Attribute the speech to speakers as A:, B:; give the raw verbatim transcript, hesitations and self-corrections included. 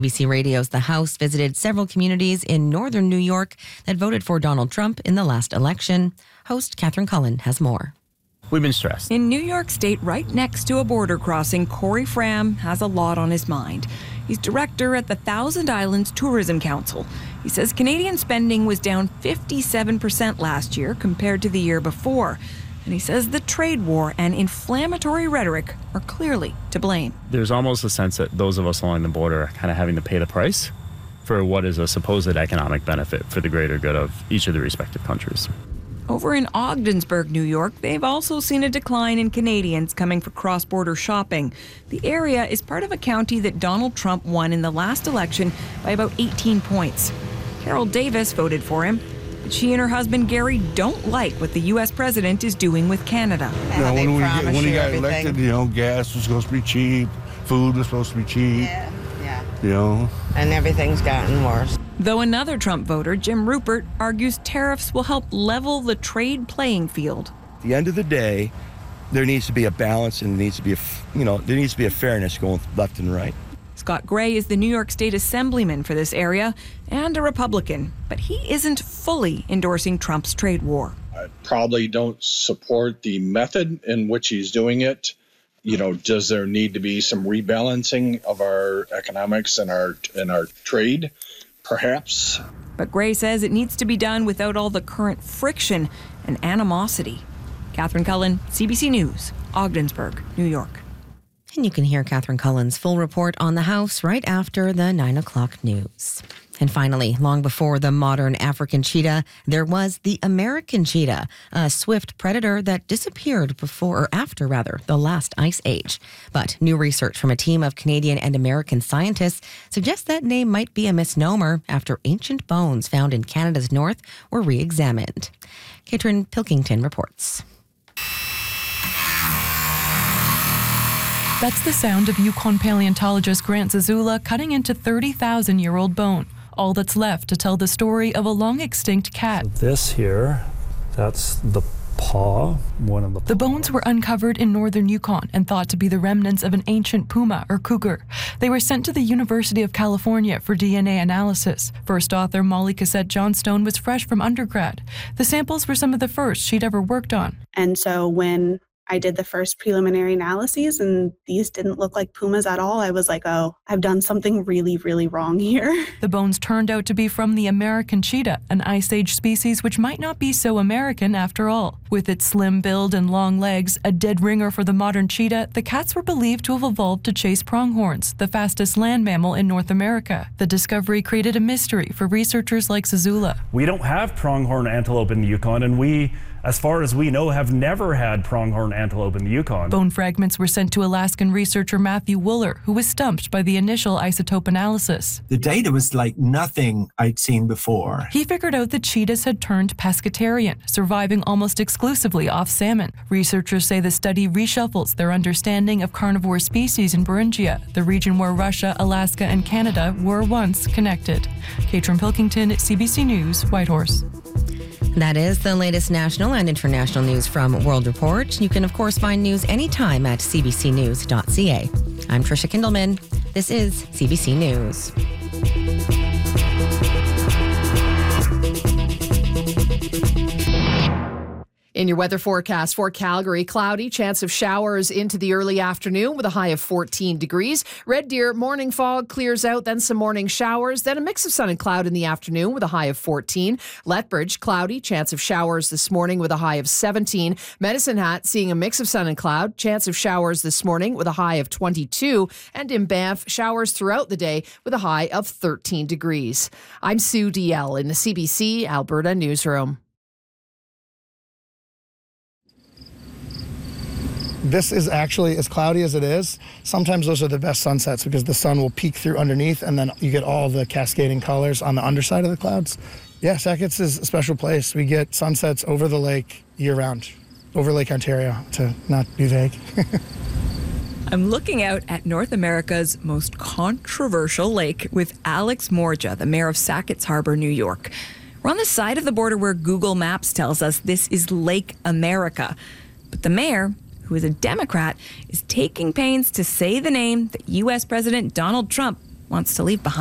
A: B C Radio's The House visited several communities in northern New York that voted for Donald Trump in the last election. Host Catherine Cullen has more.
B: We've been stressed.
C: In New York State, right next to a border crossing, Corey Fram has a lot on his mind. He's director at the Thousand Islands Tourism Council. He says Canadian spending was down fifty-seven percent last year compared to the year before. And he says the trade war and inflammatory rhetoric are clearly to blame.
B: There's almost a sense that those of us along the border are kind of having to pay the price for what is a supposed economic benefit for the greater good of each of the respective countries.
C: Over in Ogdensburg, New York, they've also seen a decline in Canadians coming for cross-border shopping. The area is part of a county that Donald Trump won in the last election by about eighteen points. Carol Davis voted for him, but she and her husband Gary don't like what the U S president is doing with Canada.
D: You know, when we get, when he got everything. elected, you know, gas was supposed to be cheap, food was supposed to be cheap.
E: Yeah, yeah.
D: You know.
E: And everything's gotten worse.
C: Though another Trump voter, Jim Rupert, argues tariffs will help level the trade playing field.
F: At the end of the day, there needs to be a balance and there needs to be a, you know, there needs to be a fairness going left and right.
C: Scott Gray is the New York State Assemblyman for this area and a Republican, but he isn't fully endorsing Trump's trade war.
G: I probably don't support the method in which he's doing it. You know, does there need to be some rebalancing of our economics and our and our trade? Perhaps.
C: But Gray says it needs to be done without all the current friction and animosity. Catherine Cullen, C B C News, Ogdensburg, New York.
A: And you can hear Catherine Cullen's full report on the House right after the nine o'clock news. And finally, long before the modern African cheetah, there was the American cheetah, a swift predator that disappeared before, or after rather, the last ice age. But new research from a team of Canadian and American scientists suggests that name might be a misnomer after ancient bones found in Canada's north were re-examined. Katrin Pilkington reports.
H: That's the sound of Yukon paleontologist Grant Zazula cutting into thirty thousand year old bone. All that's left to tell the story of a long-extinct cat.
I: So this here, that's the paw, one of the...
H: The bones were uncovered in northern Yukon and thought to be the remnants of an ancient puma or cougar. They were sent to the University of California for D N A analysis. First author Molly Cassette Johnstone was fresh from undergrad. The samples were some of the first she'd ever worked on.
J: And so when I did the first preliminary analyses and these didn't look like pumas at all, I was like, oh, I've done something really, really wrong here.
H: The bones turned out to be from the American cheetah, an Ice Age species which might not be so American after all. With its slim build and long legs, a dead ringer for the modern cheetah, the cats were believed to have evolved to chase pronghorns, the fastest land mammal in North America. The discovery created a mystery for researchers like Zazula.
I: We don't have pronghorn antelope in the Yukon, and we, as far as we know, have never had pronghorn antelope in the Yukon.
H: Bone fragments were sent to Alaskan researcher Matthew Wooler, who was stumped by the initial isotope analysis.
K: The data was like nothing I'd seen before.
H: He figured out that cheetahs had turned pescatarian, surviving almost exclusively off salmon. Researchers say the study reshuffles their understanding of carnivore species in Beringia, the region where Russia, Alaska, and Canada were once connected. Katrin Pilkington, C B C News, Whitehorse.
A: That is the latest national and international news from World Report. You can, of course, find news anytime at c b c news dot c a. I'm Tricia Kindelman. This is C B C News.
L: In your weather forecast for Calgary, cloudy, chance of showers into the early afternoon with a high of fourteen degrees. Red Deer, morning fog clears out, then some morning showers, then a mix of sun and cloud in the afternoon with a high of fourteen. Lethbridge, cloudy, chance of showers this morning with a high of seventeen. Medicine Hat, seeing a mix of sun and cloud, chance of showers this morning with a high of twenty-two. And in Banff, showers throughout the day with a high of thirteen degrees. I'm Sue D L in the C B C Alberta newsroom.
M: This is actually as cloudy as it is. Sometimes those are the best sunsets because the sun will peek through underneath and then you get all the cascading colors on the underside of the clouds. Yeah, Sackets is a special place. We get sunsets over the lake year-round, over Lake Ontario, to not be vague.
C: I'm looking out at North America's most controversial lake with Alex Morja, the mayor of Sackets Harbor, New York. We're on the side of the border where Google Maps tells us this is Lake America. But the mayor, who is a Democrat, is taking pains to say the name that U S President Donald Trump wants to leave behind.